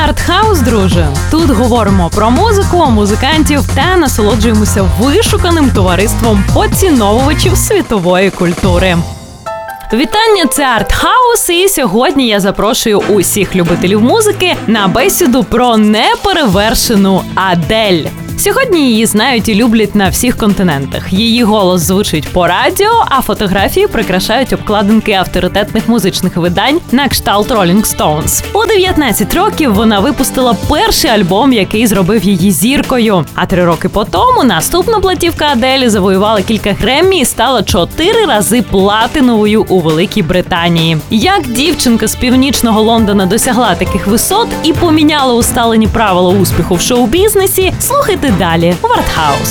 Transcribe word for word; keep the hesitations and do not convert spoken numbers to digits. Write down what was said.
Артхаус, друже. Тут говоримо про музику, музикантів та насолоджуємося вишуканим товариством поціновувачів світової культури. Вітання, це Артхаус, і сьогодні я запрошую усіх любителів музики на бесіду про неперевершену Адель. Сьогодні її знають і люблять на всіх континентах. Її голос звучить по радіо, а фотографії прикрашають обкладинки авторитетних музичних видань на кшталт Rolling Stones. У дев'ятнадцять років вона випустила перший альбом, який зробив її зіркою. А три роки по тому наступна платівка Аделі завоювала кілька Греммі і стала чотири рази платиновою у Великій Британії. Як дівчинка з північного Лондона досягла таких висот і поміняла усталені правила успіху в шоу-бізнесі, слухайте далі в Артхаус.